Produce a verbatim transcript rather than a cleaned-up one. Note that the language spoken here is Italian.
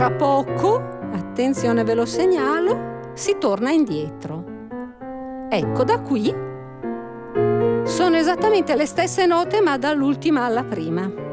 tra poco, attenzione ve lo segnalo, si torna indietro. Ecco, da qui sono esattamente le stesse note ma dall'ultima alla prima.